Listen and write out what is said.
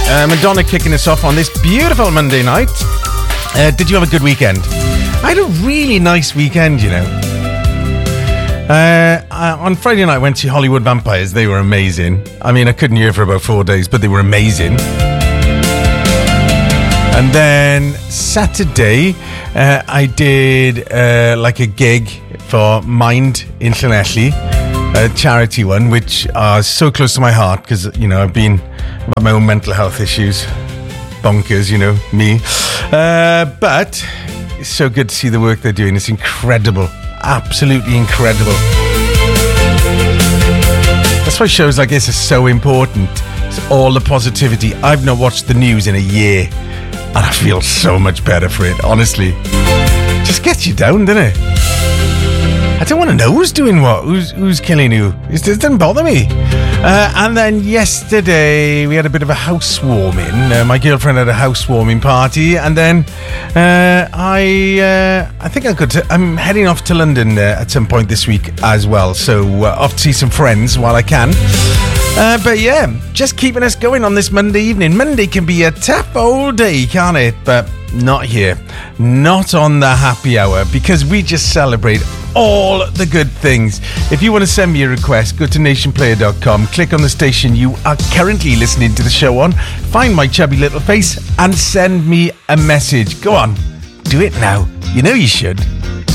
Madonna kicking us off on this beautiful Monday night. Did you have a good weekend? I had a really nice weekend, you know. On Friday night I went to Hollywood Vampires. They were amazing. I mean, I couldn't hear for about 4 days, but they were amazing. And then Saturday I did like a gig for Mind in Llanelli, a charity one, which is so close to my heart because, you know, I've my own mental health issues. Bonkers, you know, me. But it's so good to see the work they're doing. It's incredible. Absolutely incredible. That's why shows like this are so important. It's all the positivity. I've not watched the news in a year and I feel so much better for it, honestly. Just gets you down, doesn't it? I don't want to know who's doing what, who's killing who. It doesn't bother me. And then yesterday we had a bit of a housewarming. My girlfriend had a housewarming party, and then I think I'm heading off to London at some point this week as well. So off to see some friends while I can. But yeah, just keeping us going on this Monday evening. Monday can be a tough old day, can't it? But not here. Not on the happy hour, because we just celebrate all the good things. If you want to send me a request, go to nationplayer.com, click on the station you are currently listening to the show on, find my chubby little face and send me a message. Go on, do it now. You know you should.